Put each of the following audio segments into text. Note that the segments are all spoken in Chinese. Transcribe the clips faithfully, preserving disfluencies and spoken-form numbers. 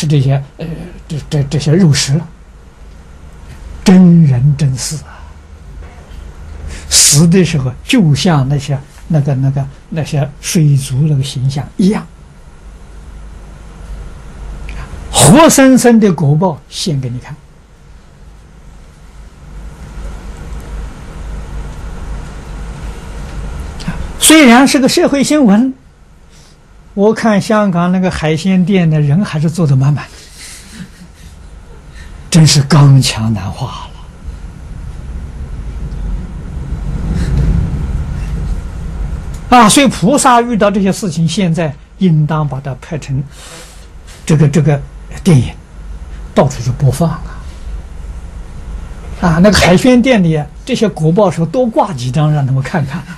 吃这些呃这这这些肉食了。真人真事啊，死的时候就像那些那个那个那些水族那个形象一样，活生生的果报现给你看。虽然是个社会新闻，我看香港那个海鲜店的人还是坐得满满的，真是刚强难化了啊！所以菩萨遇到这些事情，现在应当把它拍成这个这个电影，到处去播放啊！啊，那个海鲜店里这些果报时候多挂几张，让他们看看啊！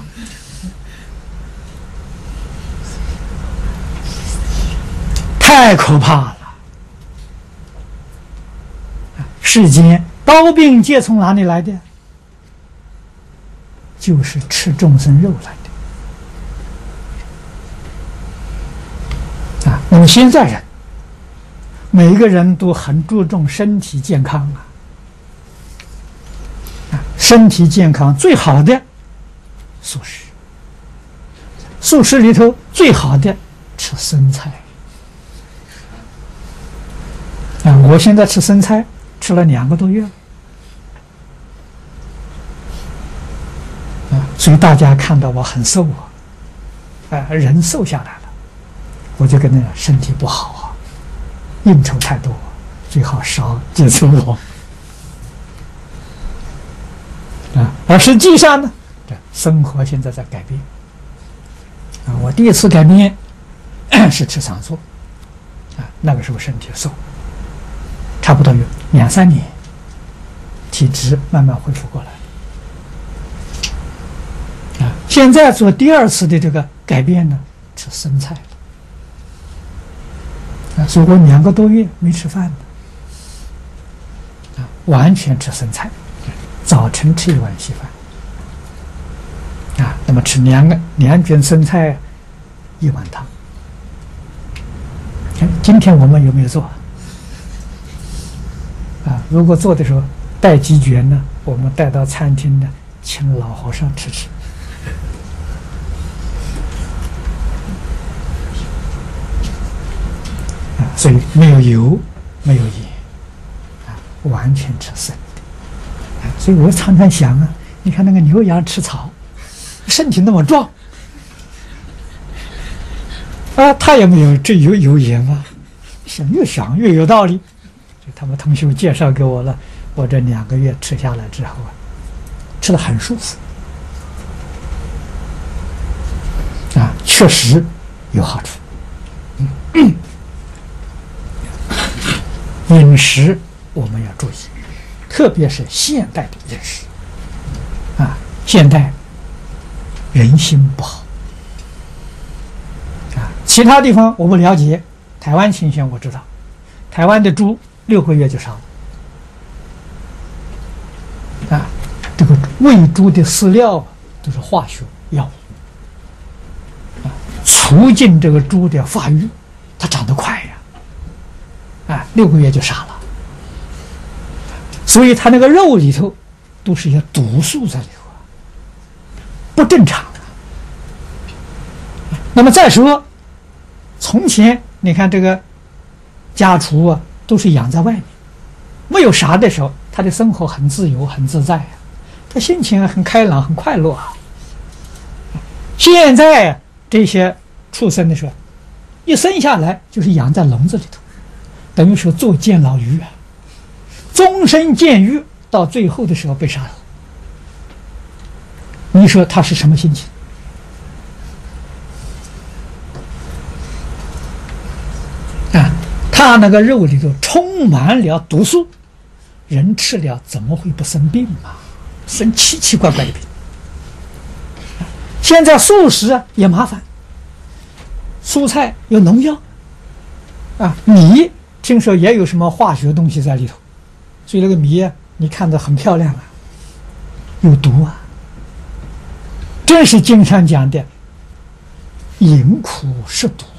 太可怕了！世间刀兵皆从哪里来的？就是吃众生肉来的啊！那么现在人，每一个人都很注重身体健康啊！啊，身体健康最好的素食，素食里头最好的吃生菜。啊，我现在吃生菜吃了两个多月了，啊，所以大家看到我很瘦啊，啊，人瘦下来了，我就跟那个身体不好啊，应酬太多，最好少接触我，啊，而实际上呢，这生活现在在改变，啊，我第一次改变是吃长素，啊，那个时候身体瘦。差不多有两三年，体质慢慢恢复过来。啊，现在做第二次的这个改变呢，吃生菜。啊，所以我两个多月没吃饭的，啊，完全吃生菜，早晨吃一碗稀饭，啊，那么吃两个两卷生菜，一碗汤。今天我们有没有做？啊，如果做的时候带几卷呢，我们带到餐厅呢，请老和尚吃吃。啊，所以没有油，没有盐，啊，完全吃生的。啊，所以我常常想啊，你看那个牛羊吃草，身体那么壮，啊，他也没有这有油盐吗？想越想越有道理。他们同学介绍给我了，我这两个月吃下来之后啊，吃得很舒服，啊，确实有好处。嗯，饮食我们要注意，特别是现代的饮食，啊，现代人心不好，啊，其他地方我不了解，台湾情形我知道，台湾的猪。六个月就杀了，啊，这个喂猪的饲料都是化学药物，啊，促进这个猪的发育，它长得快呀，啊，六个月就杀了，所以它那个肉里头都是一些毒素在里头啊，不正常的。那么再说，从前你看这个家畜啊。都是养在外面，没有杀的时候，他的生活很自由、很自在啊，他心情很开朗、很快乐啊。现在这些畜生的时候，一生下来就是养在笼子里头，等于说做监牢鱼啊，终身监狱，到最后的时候被杀了。你说他是什么心情？啊？他那个肉里头充满了毒素，人吃了怎么会不生病嘛？生奇奇怪怪的病。现在素食啊也麻烦，蔬菜有农药，啊，米听说也有什么化学东西在里头，所以那个米啊，你看着很漂亮啊，有毒啊。真是经常讲的，饮苦食毒。